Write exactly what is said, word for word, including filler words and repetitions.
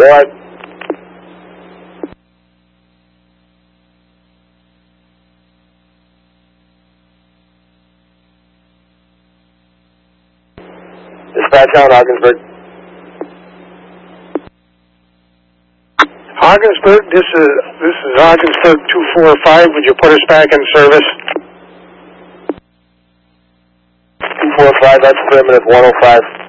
Go ahead. Dispatch out Ogdensburg. Ogdensburg, this is this is Ogdensburg two four five. Would you put us back in service? two four five, that's primitive one oh five.